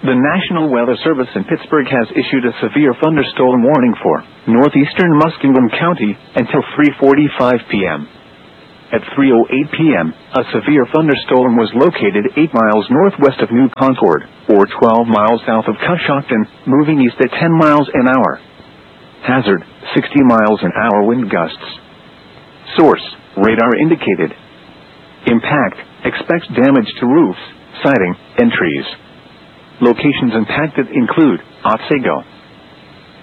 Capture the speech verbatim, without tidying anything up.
The National Weather Service in Pittsburgh has issued a severe thunderstorm warning for northeastern Muskingum County until three forty-five p m At three oh eight p m, a severe thunderstorm was located eight miles northwest of New Concord, or twelve miles south of Coshocton, moving east at ten miles an hour. Hazard, sixty miles an hour wind gusts. Source, radar indicated. Impact, expects damage to roofs, siding, and trees. Locations impacted include Otsego,